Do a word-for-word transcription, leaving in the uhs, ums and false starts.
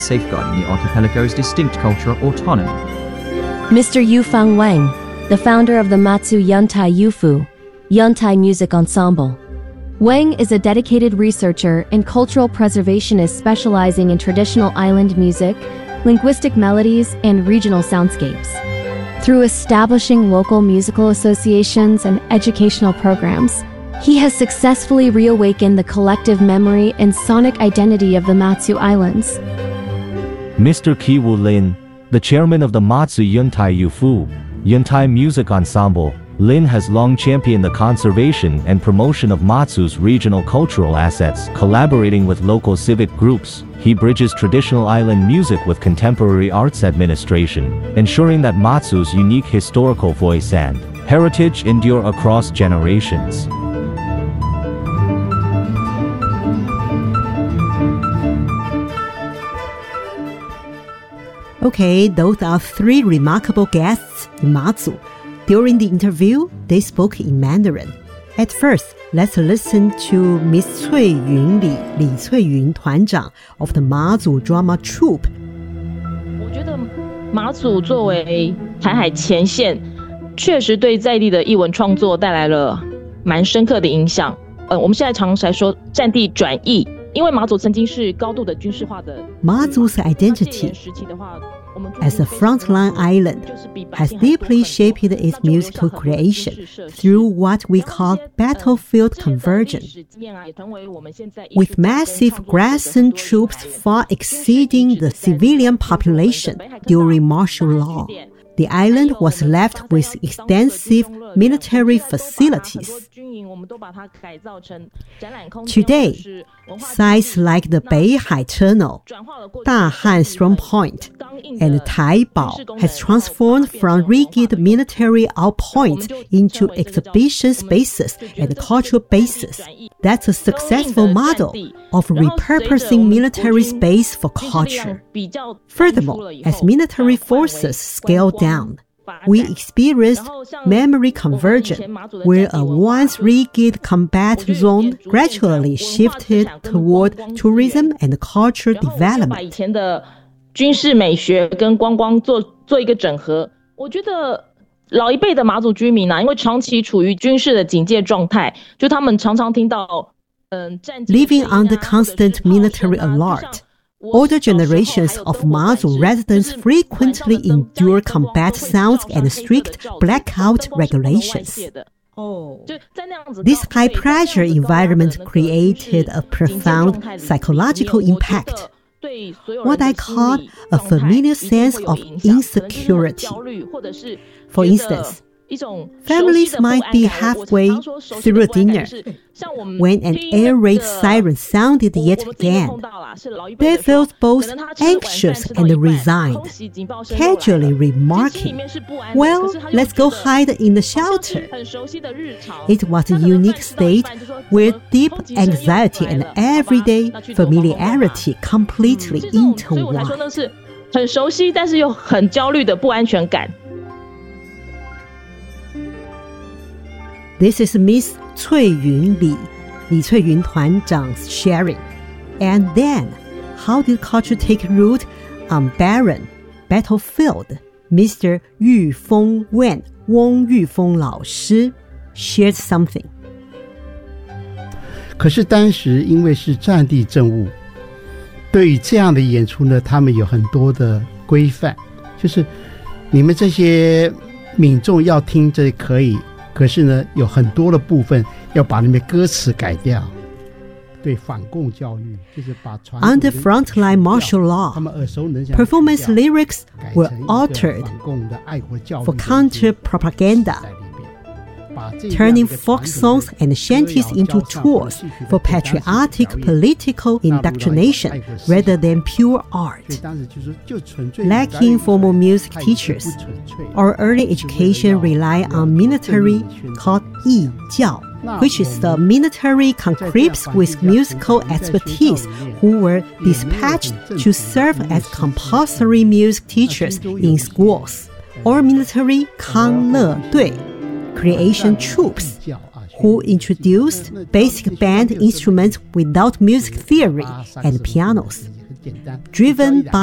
safeguarding the archipelago's distinct cultural autonomy. Mister Yufang Wang, the founder of the Matsu Yuntai Yufu, Yuntai Music Ensemble. Wang is a dedicated researcher and cultural preservationist specializing in traditional island music, linguistic melodies, and regional soundscapes. Through establishing local musical associations and educational programs, he has successfully reawakened the collective memory and sonic identity of the Matsu Islands. Mister Kiwu Lin, the chairman of the Matsu Yuntai Yufu, Yuntai Music Ensemble, Lin has long championed the conservation and promotion of Matsu's regional cultural assets. Collaborating with local civic groups, he bridges traditional island music with contemporary arts administration, ensuring that Matsu's unique historical voice and heritage endure across generations. Okay, those are three remarkable guests in Matsu. During the interview, they spoke in Mandarin. At first, let's listen to Miss Cui Yun Li, Li Cui Yun 团长 of the Matsu Drama Troupe. 我觉得马祖作为台海前线，确实对在地的艺文创作带来了蛮深刻的影响。呃，我们现在常常来说战地转译，因为马祖曾经是高度的军事化的。 Matsu's identity as a frontline island has deeply shaped its musical creation through what we call battlefield conversion. With massive garrison troops far exceeding the civilian population during martial law, the island was left with extensive military facilities. Today, sites like the Beihai Tunnel, Dahan Strong Point, and Taibao has transformed from rigid military outpoints into exhibition spaces and cultural bases. That's a successful model of repurposing military space for culture. Furthermore, as military forces scale down, we experienced memory conversion, where a once rigid combat zone gradually shifted toward tourism and cultural development. 军事美学跟观光做做一个整合，我觉得老一辈的马祖居民啊，因为长期处于军事的警戒状态，就他们常常听到，嗯，战机 living under constant military alert. Older generations of Matsu residents frequently endure combat sounds and strict blackout regulations. This high-pressure environment created a profound psychological impact, what I call a familiar sense of insecurity. For instance, families might be halfway through a dinner when an air raid siren sounded yet again. They felt both anxious and resigned, casually remarking, "Well, let's go hide in the shelter." It was a unique state where deep anxiety and everyday familiarity completely intertwined. 很熟悉，但是又很焦虑的不安全感。 This is Miss Cui Yun Li, Li Cui Yun 团长's sharing. And then, how did culture take root on barren battlefield? Mister Yu Feng Wen, Wong Yufeng 老师 shared something. 可是当时因为是战地政务，对于这样的演出呢，他们有很多的规范，就是你们这些民众要听这可以，可是呢，有很多的部分要把那边歌词改掉，对反共教育，就是把传。 Under frontline martial law, performance lyrics were altered for counter propaganda, turning folk songs and shanties into tools for patriotic political indoctrination rather than pure art. Lacking formal music teachers, our early education relied on military called 义教, which is the military conscripts with musical expertise who were dispatched to serve as compulsory music teachers in schools, or military 康乐队 creation troops, who introduced basic band instruments without music theory and pianos. driven by